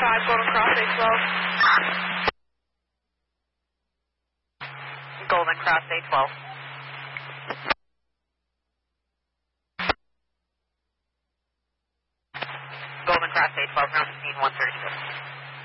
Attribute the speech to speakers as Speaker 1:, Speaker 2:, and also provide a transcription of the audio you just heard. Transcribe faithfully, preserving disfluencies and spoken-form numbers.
Speaker 1: five, Golden Cross eight twelve.
Speaker 2: Golden Cross eight twelve. Golden Cross eight twelve, ground fifteen one thirty-six.